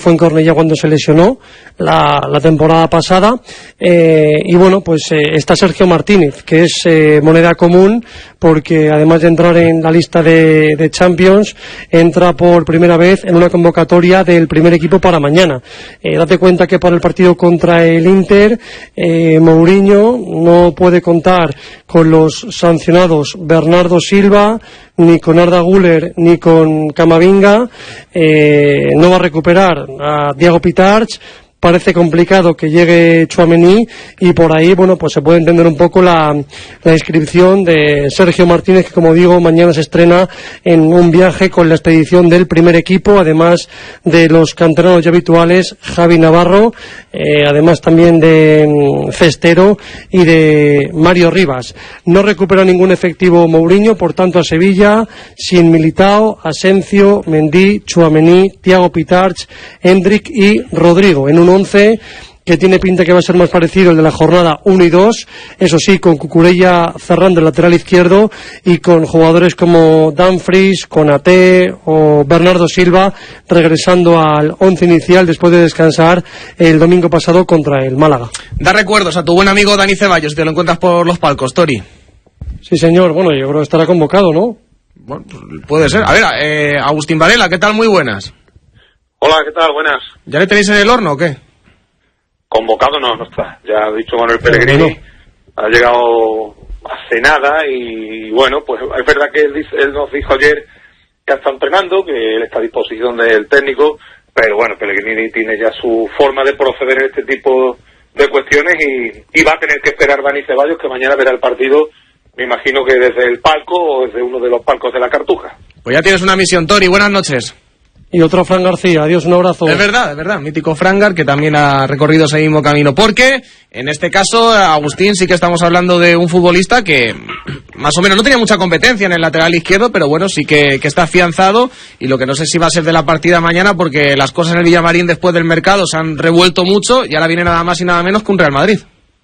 fue en Cornellá cuando se lesionó la temporada pasada. Y bueno, pues está Sergio Martínez, que es moneda común, porque además de entrar en la lista de Champions, entra por primera vez en una convocatoria del primer equipo para mañana. Date cuenta que para el partido contra el Inter, Mourinho no puede contar con los sancionados Bernardo Silva, ni con Arda Güler, ni con Camavinga. No va a recuperar a Diego Pitarch. Parece complicado que llegue Tchouaméni, y por ahí, bueno, pues se puede entender un poco la inscripción de Sergio Martínez, que, como digo, mañana se estrena en un viaje con la expedición del primer equipo, además de los canteranos ya habituales, Javi Navarro, además también de Cestero y de Mario Rivas. No recupera ningún efectivo Mourinho, por tanto, a Sevilla, sin Militao, Asensio, Mendy, Tchouaméni, Thiago Pitarch, Hendrik y Rodrigo, en un 11 que tiene pinta que va a ser más parecido al de la jornada 1 y 2, eso sí, con Cucurella cerrando el lateral izquierdo y con jugadores como Dumfries, Konaté o Bernardo Silva regresando al 11 inicial después de descansar el domingo pasado contra el Málaga. Da recuerdos a tu buen amigo Dani Ceballos, te lo encuentras por los palcos, Tori. Sí, señor, bueno, yo creo que estará convocado, ¿no? Bueno, puede ser. A ver, Agustín Varela, ¿qué tal? Muy buenas. Hola, ¿qué tal? Buenas. ¿Ya le tenéis en el horno o qué? Convocado no está. Ya ha dicho Manuel Pellegrini, ha llegado hace nada y bueno, pues es verdad que él nos dijo ayer que está entrenando, que él está a disposición del técnico, pero bueno, Pellegrini tiene ya su forma de proceder en este tipo de cuestiones y va a tener que esperar Dani Ceballos, que mañana verá el partido, me imagino que desde el palco o desde uno de los palcos de la Cartuja. Pues ya tienes una misión, Tori, buenas noches. Y otro Fran García, adiós, un abrazo. Es verdad, mítico Frangar, que también ha recorrido ese mismo camino, porque en este caso, Agustín, sí que estamos hablando de un futbolista que más o menos no tenía mucha competencia en el lateral izquierdo, pero bueno, sí que está afianzado, y lo que no sé si va a ser de la partida mañana, porque las cosas en el Villamarín después del mercado se han revuelto mucho y ahora viene nada más y nada menos que un Real Madrid.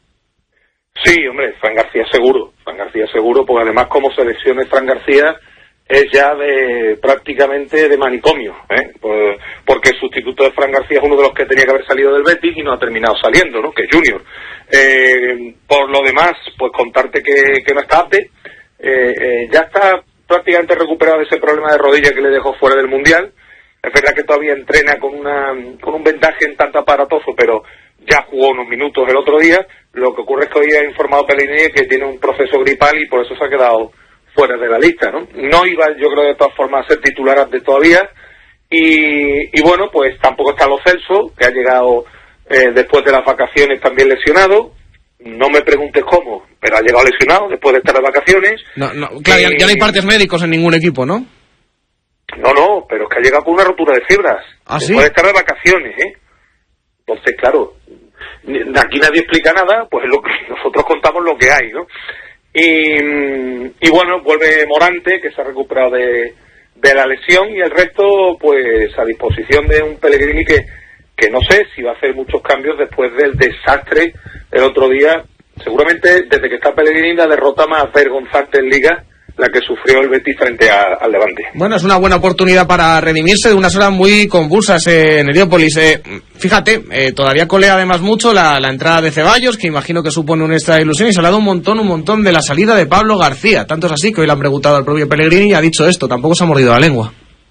Sí, hombre, Fran García seguro, porque además como se lesione Fran García es ya prácticamente de manicomio, porque el sustituto de Fran García es uno de los que tenía que haber salido del Betis y no ha terminado saliendo, ¿no? Que es Junior. Por lo demás, pues contarte que no está apte, ya está prácticamente recuperado de ese problema de rodilla que le dejó fuera del Mundial. Es verdad que todavía entrena con un vendaje en tanto aparatoso, pero ya jugó unos minutos el otro día. Lo que ocurre es que hoy ha informado Pellegrini que tiene un proceso gripal y por eso se ha quedado fuera de la lista, ¿no? No iba, yo creo, de todas formas a ser titular antes todavía, y bueno, pues tampoco está Lo Celso, que ha llegado después de las vacaciones también lesionado. No me preguntes cómo, pero ha llegado lesionado después de estar de vacaciones. Claro, ya no hay partes médicos en ningún equipo, ¿no? No, pero es que ha llegado con una rotura de fibras. ¿Ah, sí? Después de estar de vacaciones, Entonces, claro, aquí nadie explica nada, pues nosotros contamos lo que hay, ¿no? Y bueno, vuelve Morante, que se ha recuperado de la lesión, y el resto pues a disposición de un Pellegrini que no sé si va a hacer muchos cambios después del desastre el otro día. Seguramente desde que está Pellegrini la derrota más vergonzante en Liga, la que sufrió el Betis frente al Levante. Bueno, es una buena oportunidad para redimirse de unas horas muy convulsas en Heliópolis. Fíjate, todavía colea además mucho la entrada de Ceballos, que imagino que supone una extra ilusión, y se ha hablado un montón de la salida de Pablo García. Tanto es así que hoy le han preguntado al propio Pellegrini y ha dicho esto, tampoco se ha mordido la lengua.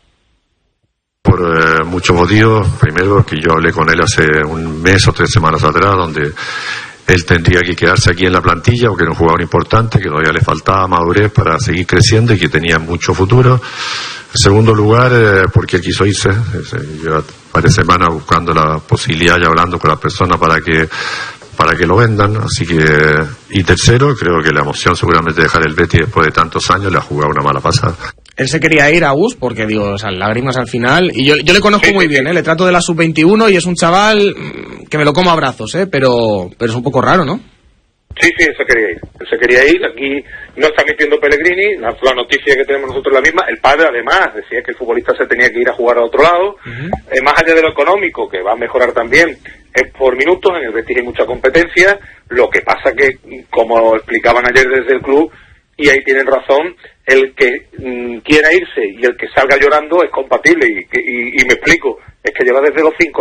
Por muchos motivos. Primero, que yo hablé con él hace un mes o 3 semanas atrás, donde él tendría que quedarse aquí en la plantilla porque era un jugador importante, que todavía le faltaba madurez para seguir creciendo y que tenía mucho futuro. En segundo lugar, porque él quiso irse. Lleva varias semanas buscando la posibilidad y hablando con las personas para que lo vendan. Así que, y tercero, creo que la emoción seguramente de dejar el Betis después de tantos años le ha jugado una mala pasada. Él se quería ir a Gus porque, digo, o sea, lágrimas al final. Y yo le conozco muy bien, le trato de la sub-21 y es un chaval que me lo como a abrazos, pero es un poco raro, ¿no? Sí, él se quería ir. Aquí no está mintiendo Pellegrini, la noticia que tenemos nosotros es la misma. El padre, además, decía que el futbolista se tenía que ir a jugar a otro lado. Uh-huh. Más allá de lo económico, que va a mejorar también, es por minutos. En el Betis hay mucha competencia. Lo que pasa que, como explicaban ayer desde el club, y ahí tienen razón, el que quiera irse y el que salga llorando es compatible. Y me explico, es que lleva desde los 5